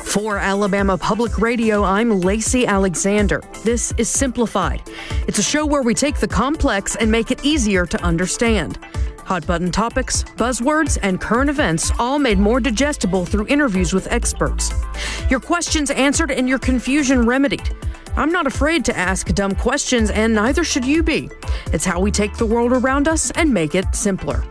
For Alabama Public Radio, I'm Lacey Alexander. This is Simplified. It's a show where we take the complex and make it easier to understand. Hot button topics, buzzwords, and current events all made more digestible through interviews with experts. Your questions answered and your confusion remedied. I'm not afraid to ask dumb questions, and neither should you be. It's how we take the world around us and make it simpler.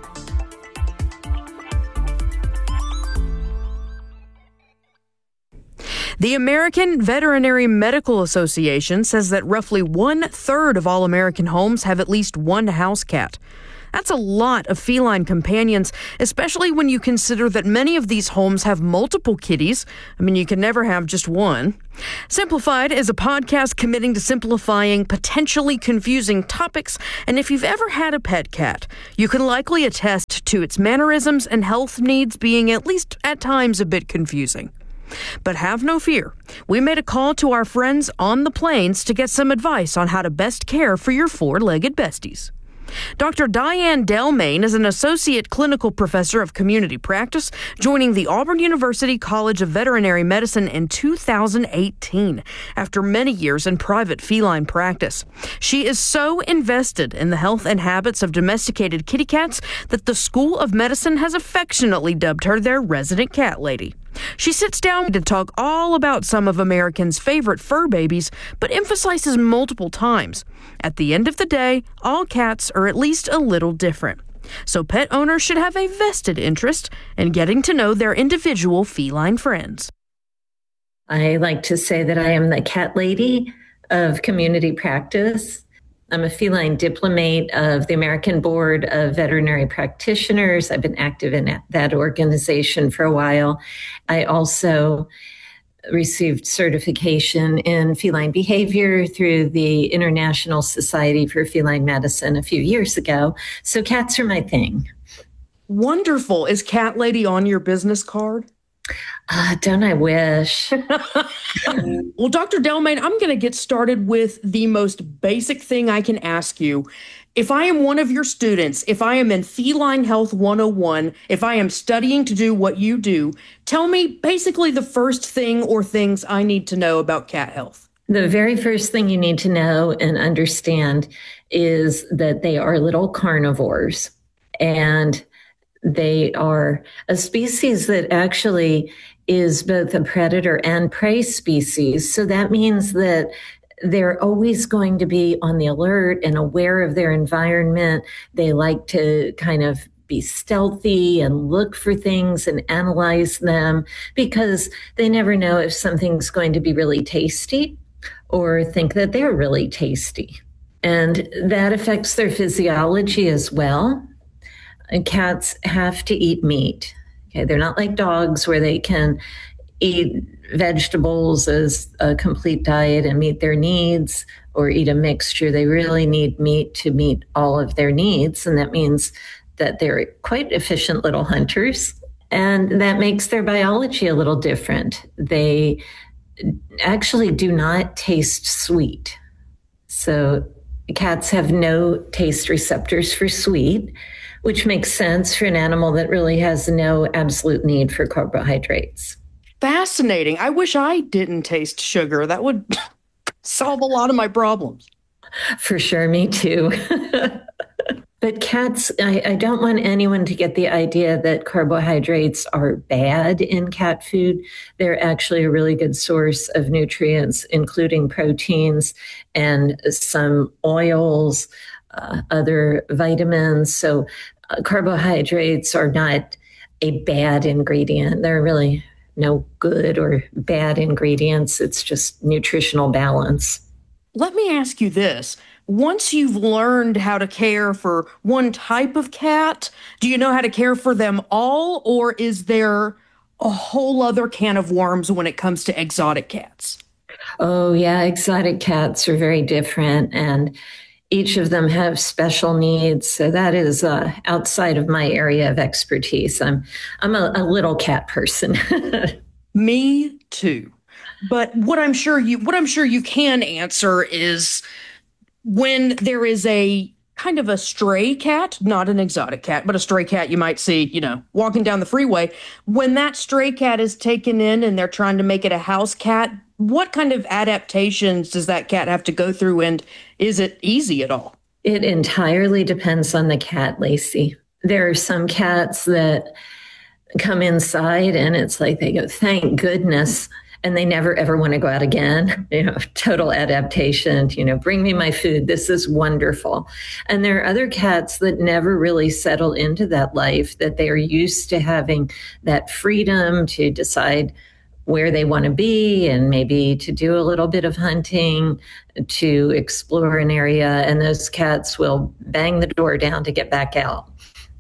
The American Veterinary Medical Association says that roughly 1/3 of all American homes have at least one house cat. That's a lot of feline companions, especially when you consider that many of these homes have multiple kitties. I mean, you can never have just one. Simplified is a podcast committing to simplifying potentially confusing topics, and if you've ever had a pet cat, you can likely attest to its mannerisms and health needs being at least at times a bit confusing. But have no fear. We made a call to our friends on the plains to get some advice on how to best care for your four-legged besties. Dr. Diane Delmain is an associate clinical professor of community practice, joining the Auburn University College of Veterinary Medicine in 2018 after many years in private feline practice. She is so invested in the health and habits of domesticated kitty cats that the School of Medicine has affectionately dubbed her their resident cat lady. She sits down to talk all about some of Americans' favorite fur babies, but emphasizes multiple times. At the end of the day, all cats are at least a little different. So pet owners should have a vested interest in getting to know their individual feline friends. I like to say that I am the cat lady of community practice. I'm a feline diplomate of the American Board of Veterinary Practitioners. I've been active in that organization for a while. I also received certification in feline behavior through the International Society for Feline Medicine a few years ago. So cats are my thing. Wonderful. Is cat lady on your business card? Don't I wish? Well, Dr. Delmain, I'm going to get started with the most basic thing I can ask you. If I am one of your students, if I am in Feline Health 101, if I am studying to do what you do, tell me basically the first thing or things I need to know about cat health. The very first thing you need to know and understand is that they are little carnivores, and they are a species that actually is both a predator and prey species. So that means that they're always going to be on the alert and aware of their environment. They like to kind of be stealthy and look for things and analyze them because they never know if something's going to be really tasty or think that they're really tasty. And that affects their physiology as well. And cats have to eat meat. Okay, they're not like dogs where they can eat vegetables as a complete diet and meet their needs or eat a mixture. They really need meat to meet all of their needs. And that means that they're quite efficient little hunters. And that makes their biology a little different. They actually do not taste sweet. So cats have no taste receptors for sweet, which makes sense for an animal that really has no absolute need for carbohydrates. Fascinating. I wish I didn't taste sugar. That would solve a lot of my problems. For sure, me too. But cats, I don't want anyone to get the idea that carbohydrates are bad in cat food. They're actually a really good source of nutrients, including proteins and some oils, other vitamins. So carbohydrates are not a bad ingredient. They're really no good or bad ingredients. It's just nutritional balance. Let me ask you this. Once you've learned how to care for one type of cat, do you know how to care for them all, or is there a whole other can of worms when it comes to exotic cats? Oh, yeah. Exotic cats are very different, and each of them have special needs. So that is outside of my area of expertise. I'm a little cat person. Me too. But what I'm sure you can answer is when there is a kind of a stray cat, not an exotic cat, but a stray cat you might see, walking down the freeway, when that stray cat is taken in and they're trying to make it a house cat, what kind of adaptations does that cat have to go through? And is it easy at all? It entirely depends on the cat, Lacey. There are some cats that come inside and it's like they go, thank goodness. And they never ever want to go out again. Total adaptation, bring me my food. This is wonderful. And there are other cats that never really settle into that life, that they are used to having that freedom to decide where they want to be and maybe to do a little bit of hunting, to explore an area. And those cats will bang the door down to get back out.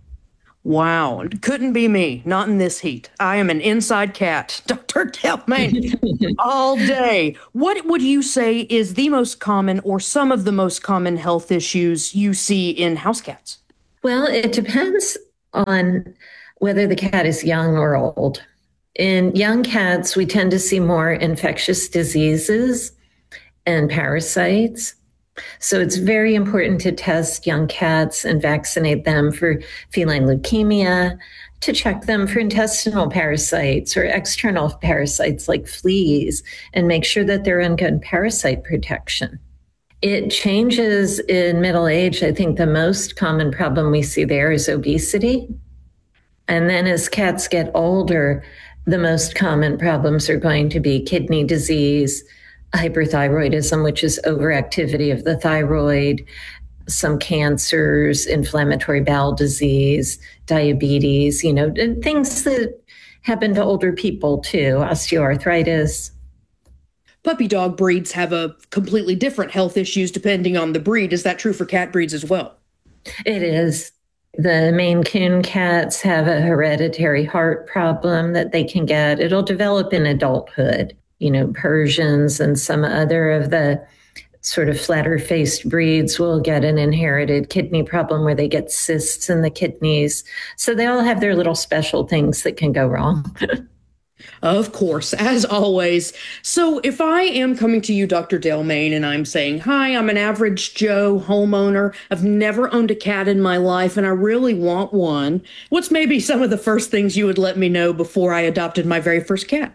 Wow. Couldn't be me. Not in this heat. I am an inside cat. Dr. Dell-Main, all day. What would you say is the most common or some of the most common health issues you see in house cats? Well, it depends on whether the cat is young or old. In young cats, we tend to see more infectious diseases and parasites. So it's very important to test young cats and vaccinate them for feline leukemia, to check them for intestinal parasites or external parasites like fleas, and make sure that they're in good parasite protection. It changes in middle age. I think the most common problem we see there is obesity. And then as cats get older, the most common problems are going to be kidney disease, hyperthyroidism, which is overactivity of the thyroid, some cancers, inflammatory bowel disease, diabetes, and things that happen to older people too, osteoarthritis. Puppy dog breeds have a completely different health issues depending on the breed. Is that true for cat breeds as well? It is. The Maine Coon cats have a hereditary heart problem that they can get. It'll develop in adulthood. Persians and some other of the sort of flatter-faced breeds will get an inherited kidney problem where they get cysts in the kidneys. So they all have their little special things that can go wrong. Of course, as always. So if I am coming to you, Dr. Dell-Main, and I'm saying, hi, I'm an average Joe homeowner. I've never owned a cat in my life, and I really want one. What's maybe some of the first things you would let me know before I adopted my very first cat?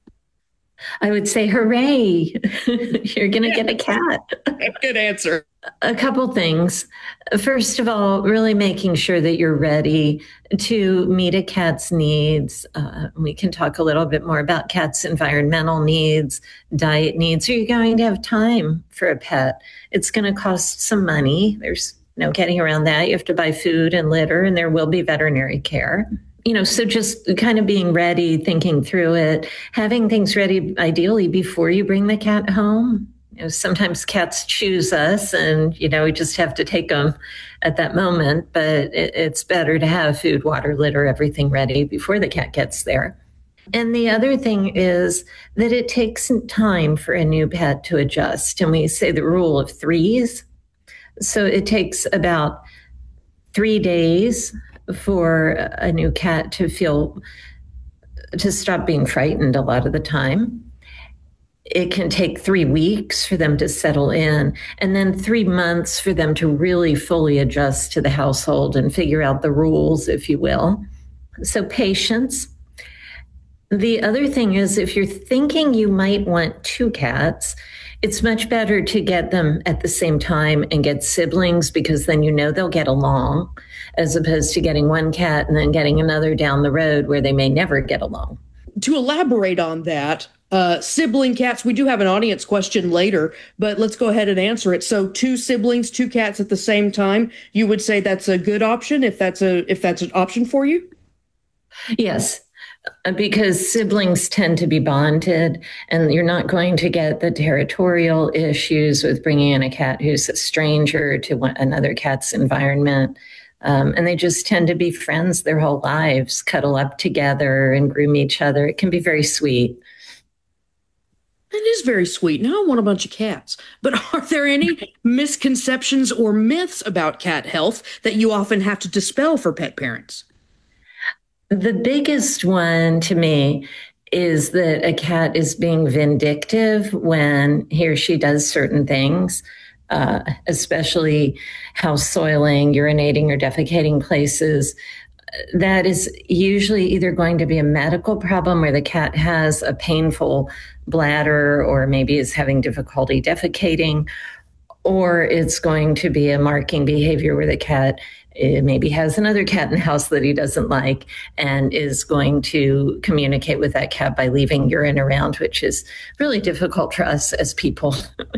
I would say, hooray, you're going to get a cat. Good answer. A couple things. First of all, really making sure that you're ready to meet a cat's needs. We can talk a little bit more about cats' environmental needs, diet needs. Are you going to have time for a pet? It's going to cost some money. There's no getting around that. You have to buy food and litter, and there will be veterinary care. So just kind of being ready, thinking through it, having things ready, ideally, before you bring the cat home. Sometimes cats choose us and, we just have to take them at that moment. But it's better to have food, water, litter, everything ready before the cat gets there. And the other thing is that it takes some time for a new pet to adjust. And we say the rule of threes. So it takes about 3 days for a new cat to stop being frightened a lot of the time. It can take 3 weeks for them to settle in, and then 3 months for them to really fully adjust to the household and figure out the rules, if you will. So patience. The other thing is, if you're thinking you might want 2 cats, it's much better to get them at the same time and get siblings, because then they'll get along, as opposed to getting 1 cat and then getting another down the road where they may never get along. To elaborate on that, sibling cats, we do have an audience question later, but let's go ahead and answer it. So 2 siblings, 2 cats at the same time, you would say that's a good option if that's an option for you? Yes. Because siblings tend to be bonded, and you're not going to get the territorial issues with bringing in a cat who's a stranger to another cat's environment. And they just tend to be friends their whole lives, cuddle up together and groom each other. It can be very sweet. It is very sweet. Now I want a bunch of cats. But are there any misconceptions or myths about cat health that you often have to dispel for pet parents? The biggest one to me is that a cat is being vindictive when he or she does certain things. especially house soiling, urinating or defecating places, that is usually either going to be a medical problem where the cat has a painful bladder or maybe is having difficulty defecating, or it's going to be a marking behavior where the cat maybe has another cat in the house that he doesn't like and is going to communicate with that cat by leaving urine around, which is really difficult for us as people.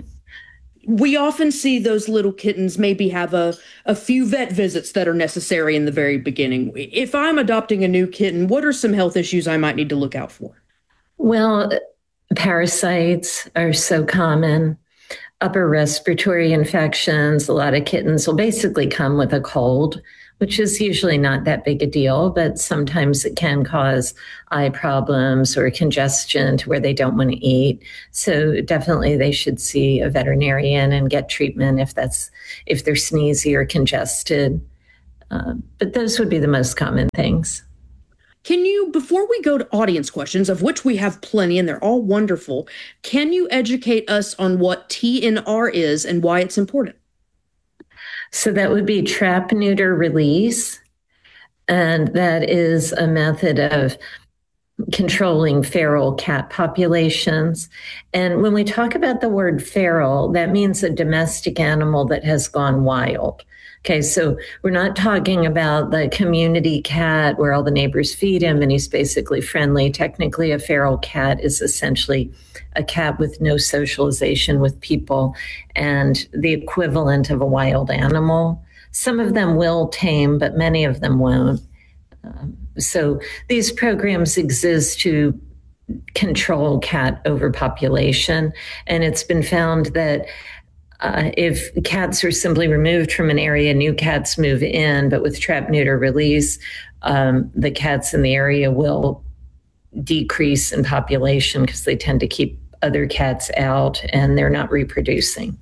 We often see those little kittens maybe have a few vet visits that are necessary in the very beginning. If I'm adopting a new kitten, what are some health issues I might need to look out for? Well, parasites are so common. Upper respiratory infections. A lot of kittens will basically come with a cold, which is usually not that big a deal, but sometimes it can cause eye problems or congestion to where they don't want to eat. So definitely they should see a veterinarian and get treatment if they're sneezy or congested. But those would be the most common things. Can you, before we go to audience questions, of which we have plenty and they're all wonderful, can you educate us on what TNR is and why it's important? So that would be trap, neuter, release. And that is a method of controlling feral cat populations. And when we talk about the word feral, that means a domestic animal that has gone wild. Okay, so we're not talking about the community cat where all the neighbors feed him and he's basically friendly. Technically, a feral cat is essentially a cat with no socialization with people and the equivalent of a wild animal. Some of them will tame, but many of them won't. So these programs exist to control cat overpopulation, and it's been found that if cats are simply removed from an area, new cats move in, but with trap, neuter, release, the cats in the area will decrease in population because they tend to keep other cats out and they're not reproducing.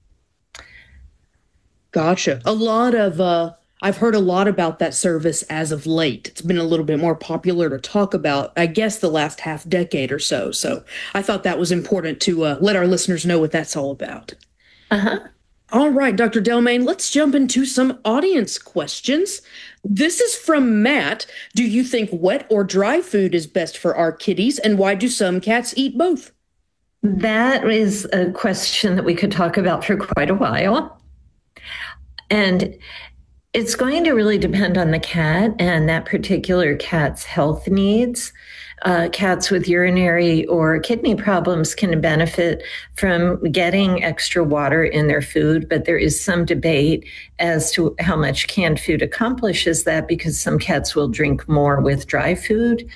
Gotcha. I've heard a lot about that service as of late. It's been a little bit more popular to talk about, I guess, the last half decade or so. So I thought that was important to let our listeners know what that's all about. All right, Dr. Delmain, let's jump into some audience questions. This is from Matt. Do you think wet or dry food is best for our kitties, and why do some cats eat both? That is a question that we could talk about for quite a while. And it's going to really depend on the cat and that particular cat's health needs. Cats with urinary or kidney problems can benefit from getting extra water in their food, but there is some debate as to how much canned food accomplishes that because some cats will drink more with dry food.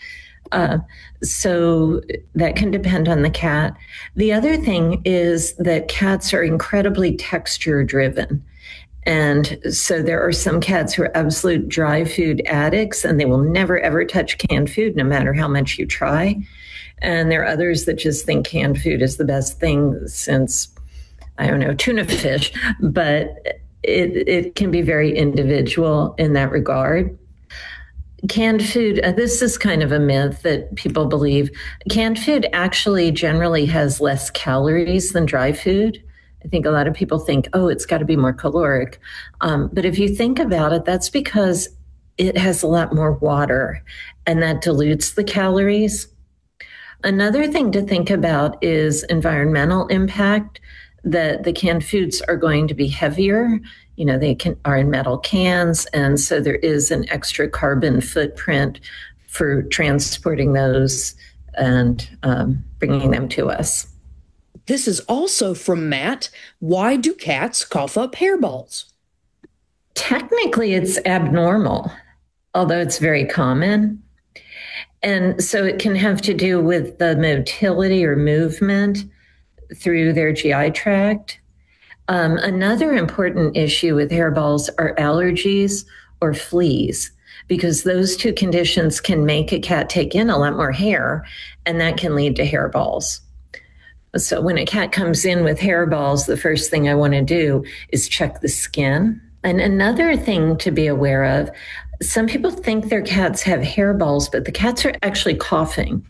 So that can depend on the cat. The other thing is that cats are incredibly texture driven. And so there are some cats who are absolute dry food addicts and they will never, ever touch canned food, no matter how much you try. And there are others that just think canned food is the best thing since, I don't know, tuna fish. But it can be very individual in that regard. Canned food, this is kind of a myth that people believe. Canned food actually generally has less calories than dry food. I think a lot of people think, oh, it's got to be more caloric. But if you think about it, that's because it has a lot more water and that dilutes the calories. Another thing to think about is environmental impact, that the canned foods are going to be heavier. You know, are in metal cans. And so there is an extra carbon footprint for transporting those and bringing them to us. This is also from Matt. Why do cats cough up hairballs? Technically, it's abnormal, although it's very common. And so it can have to do with the motility or movement through their GI tract. Another important issue with hairballs are allergies or fleas, because those two conditions can make a cat take in a lot more hair, and that can lead to hairballs. So when a cat comes in with hairballs, the first thing I want to do is check the skin. And another thing to be aware of, some people think their cats have hairballs, but the cats are actually coughing.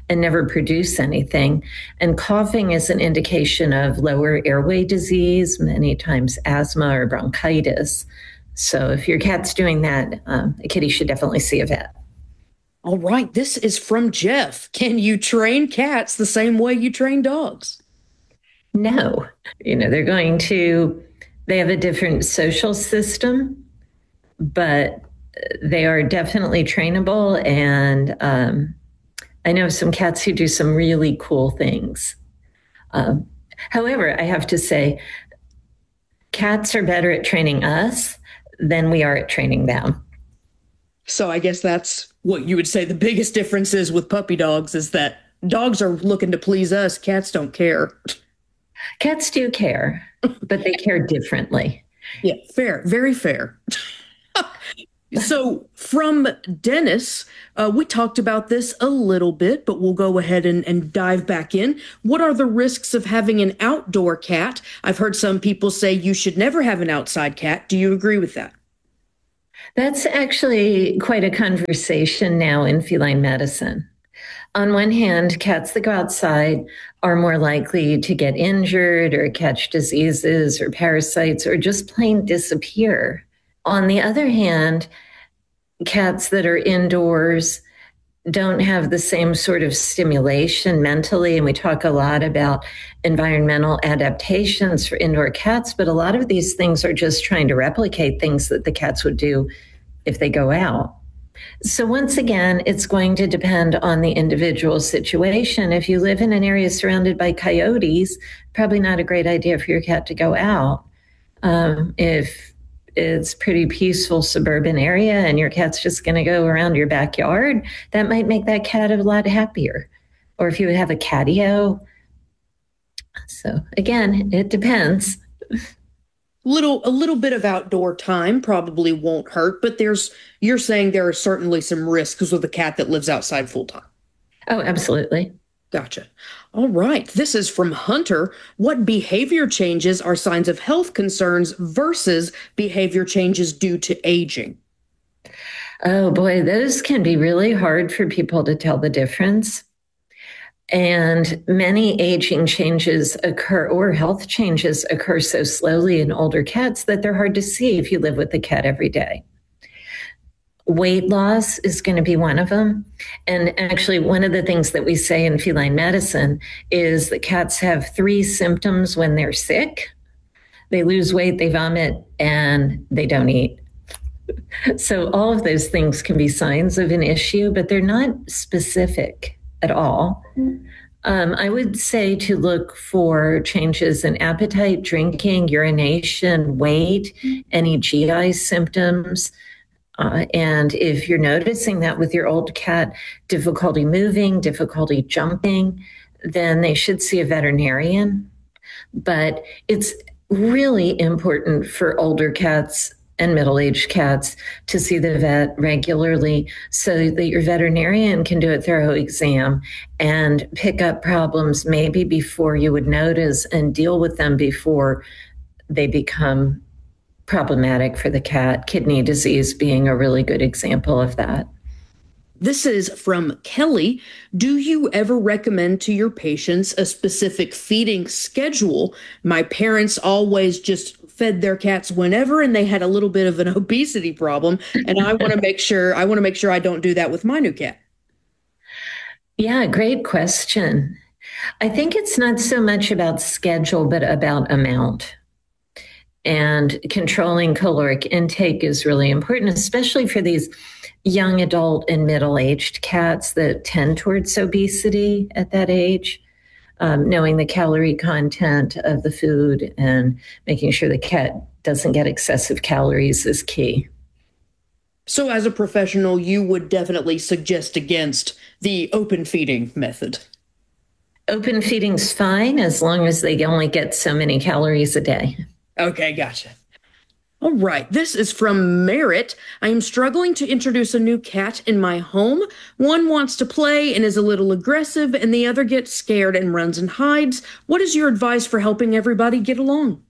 and never produce anything. And coughing is an indication of lower airway disease, many times asthma or bronchitis. So if your cat's doing that, a kitty should definitely see a vet. All right, this is from Jeff. Can you train cats the same way you train dogs? No, they have a different social system, but they are definitely trainable. And I know some cats who do some really cool things. However, I have to say, cats are better at training us than we are at training them. So I guess that's what you would say the biggest difference is with puppy dogs is that dogs are looking to please us. Cats don't care. Cats do care, but they care differently. Yeah, fair, very fair. So from Dennis, we talked about this a little bit, but we'll go ahead and dive back in. What are the risks of having an outdoor cat? I've heard some people say you should never have an outside cat. Do you agree with that? That's actually quite a conversation now in feline medicine. On one hand, cats that go outside are more likely to get injured or catch diseases or parasites or just plain disappear. On the other hand, cats that are indoors don't have the same sort of stimulation mentally. And we talk a lot about environmental adaptations for indoor cats, but a lot of these things are just trying to replicate things that the cats would do if they go out. So once again, it's going to depend on the individual situation. If you live in an area surrounded by coyotes, probably not a great idea for your cat to go out. If it's pretty peaceful suburban area and your cat's just going to go around your backyard, that might make that cat a lot happier. Or if you have a catio. So again, it depends. A little bit of outdoor time probably won't hurt, but you're saying there are certainly some risks with a cat that lives outside full time. Oh, absolutely. Gotcha. All right. This is from Hunter. What behavior changes are signs of health concerns versus behavior changes due to aging? Oh boy, those can be really hard for people to tell the difference. And many aging changes occur or health changes occur so slowly in older cats that they're hard to see if you live with the cat every day. Weight loss is going to be one of them. And actually, one of the things that we say in feline medicine is that cats have 3 symptoms when they're sick. They lose weight, they vomit, and they don't eat. So all of those things can be signs of an issue, but they're not specific at all. I would say to look for changes in appetite, drinking, urination, weight, any GI symptoms. And if you're noticing that with your old cat, difficulty moving, difficulty jumping, then they should see a veterinarian. But it's really important for older cats and middle-aged cats to see the vet regularly so that your veterinarian can do a thorough exam and pick up problems maybe before you would notice and deal with them before they become problematic for the cat. Kidney disease being a really good example of that. This is from Kelly. Do you ever recommend to your patients a specific feeding schedule? My parents always just fed their cats whenever, and they had a little bit of an obesity problem. And I want to make sure I don't do that with my new cat. Yeah, great question. I think it's not so much about schedule, but about amount. And controlling caloric intake is really important, especially for these young adult and middle-aged cats that tend towards obesity at that age. Knowing the calorie content of the food and making sure the cat doesn't get excessive calories is key. So as a professional, you would definitely suggest against the open feeding method. Open feeding's fine as long as they only get so many calories a day. Okay, gotcha. All right, this is from Merritt. I am struggling to introduce a new cat in my home. One wants to play and is a little aggressive, and the other gets scared and runs and hides. What is your advice for helping everybody get along?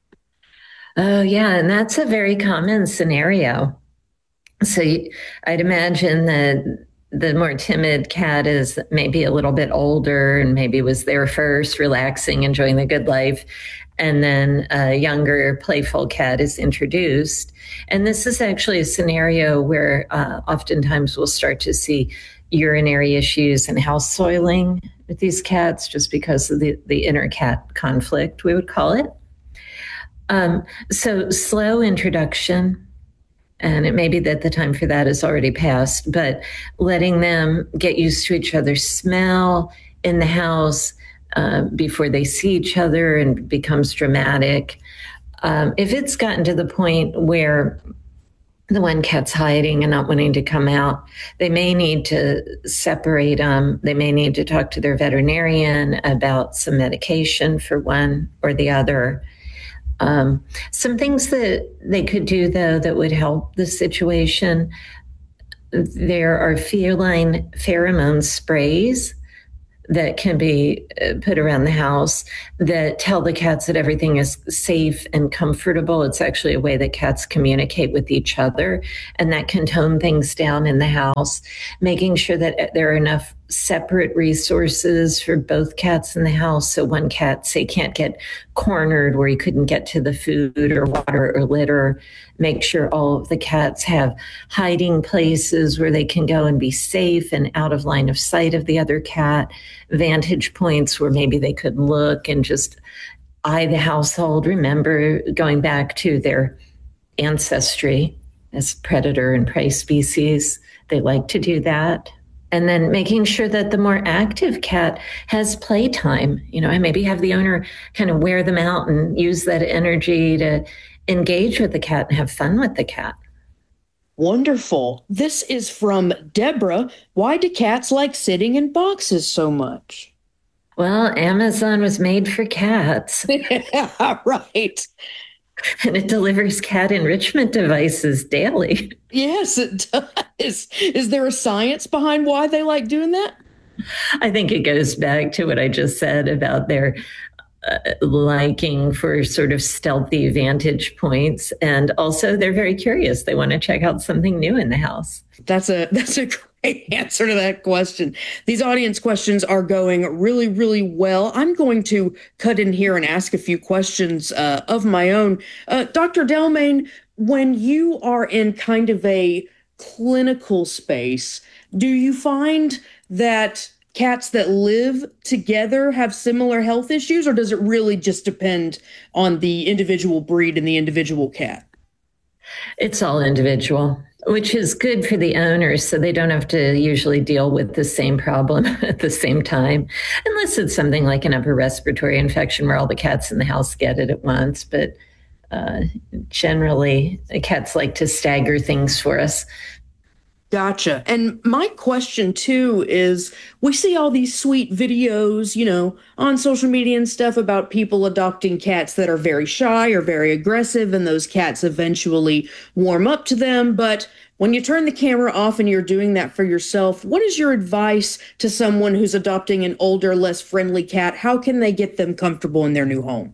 Oh, yeah, and that's a very common scenario. So I'd imagine that the more timid cat is maybe a little bit older and maybe was there first, relaxing, enjoying the good life. And then a younger, playful cat is introduced. And this is actually a scenario where oftentimes we'll start to see urinary issues and house soiling with these cats just because of the inner cat conflict, we would call it. So slow introduction, and it may be that the time for that has already passed, but letting them get used to each other's smell in the house before they see each other and becomes dramatic. If it's gotten to the point where the one cat's hiding and not wanting to come out, they may need to separate them. They may need to talk to their veterinarian about some medication for one or the other. Some things that they could do, though, that would help the situation. There are feline pheromone sprays that can be put around the house that tell the cats that everything is safe and comfortable. It's actually a way that cats communicate with each other, and that can tone things down in the house, making sure that there are enough separate resources for both cats in the house. So one cat, say, can't get cornered where he couldn't get to the food or water or litter. Make sure all of the cats have hiding places where they can go and be safe and out of line of sight of the other cat. Vantage points where maybe they could look and just eye the household. Remember, going back to their ancestry as predator and prey species, they like to do that. And then making sure that the more active cat has playtime, and maybe have the owner kind of wear them out and use that energy to engage with the cat and have fun with the cat. Wonderful. This is from Deborah. Why do cats like sitting in boxes so much? Well, Amazon was made for cats. Yeah, right. And it delivers cat enrichment devices daily. Yes, it does. Is there a science behind why they like doing that? I think it goes back to what I just said about their liking for sort of stealthy vantage points. And also they're very curious. They want to check out something new in the house. That's a great answer to that question. These audience questions are going really, really well. I'm going to cut in here and ask a few questions of my own. Dr. Delmain, when you are in kind of a clinical space, do you find that cats that live together have similar health issues, or does it really just depend on the individual breed and the individual cat? It's all individual, which is good for the owners, so they don't have to usually deal with the same problem at the same time, unless it's something like an upper respiratory infection where all the cats in the house get it at once. But generally, cats like to stagger things for us. Gotcha. And my question too is, we see all these sweet videos, on social media and stuff about people adopting cats that are very shy or very aggressive, and those cats eventually warm up to them. But when you turn the camera off and you're doing that for yourself, what is your advice to someone who's adopting an older, less friendly cat? How can they get them comfortable in their new home?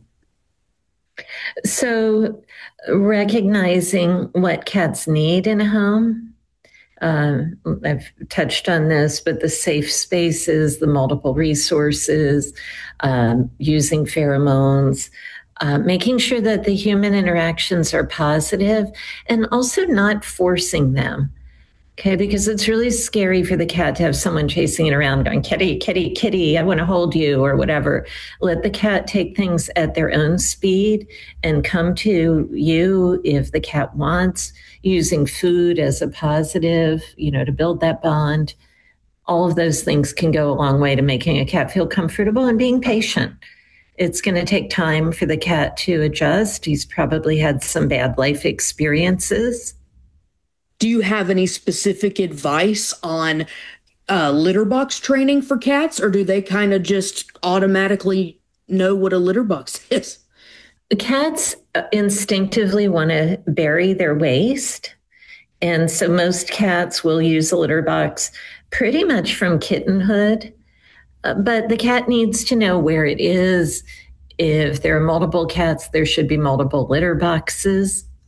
So recognizing what cats need in a home. I've touched on this, but the safe spaces, the multiple resources, using pheromones, making sure that the human interactions are positive, and also not forcing them. Okay, because it's really scary for the cat to have someone chasing it around going, kitty, kitty, kitty, I want to hold you, or whatever. Let the cat take things at their own speed and come to you if the cat wants, using food as a positive, to build that bond. All of those things can go a long way to making a cat feel comfortable and being patient. It's going to take time for the cat to adjust. He's probably had some bad life experiences. Do you have any specific advice on litter box training for cats, or do they kind of just automatically know what a litter box is? Cats instinctively want to bury their waste. And so most cats will use a litter box pretty much from kittenhood. But the cat needs to know where it is. If there are multiple cats, there should be multiple litter boxes.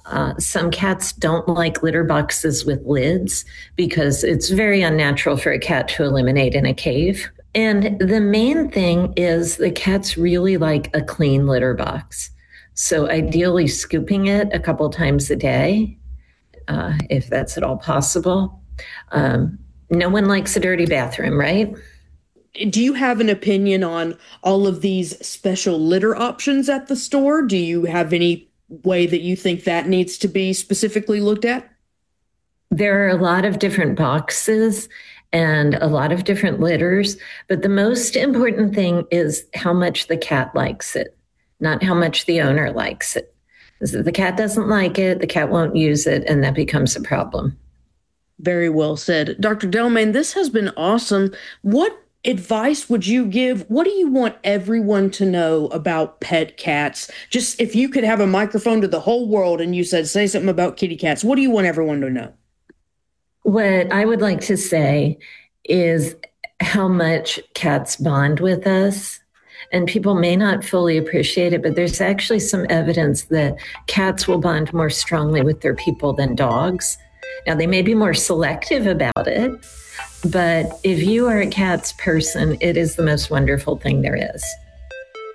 Some cats don't like litter boxes with lids because it's very unnatural for a cat to eliminate in a cave. And the main thing is the cats really like a clean litter box. So ideally scooping it a couple times a day, if that's at all possible. No one likes a dirty bathroom, right? Do you have an opinion on all of these special litter options at the store? Do you have any way that you think that needs to be specifically looked at? There are a lot of different boxes and a lot of different litters, but the most important thing is how much the cat likes it, not how much the owner likes it. If the cat doesn't like it, the cat won't use it, and that becomes a problem. Very well said. Dr. Delmain, this has been awesome. What advice would you give? What do you want everyone to know about pet cats? Just if you could have a microphone to the whole world and you said, say something about kitty cats, what do you want everyone to know? What I would like to say is how much cats bond with us. And people may not fully appreciate it, but there's actually some evidence that cats will bond more strongly with their people than dogs. Now, they may be more selective about it, but if you are a cat's person, it is the most wonderful thing there is.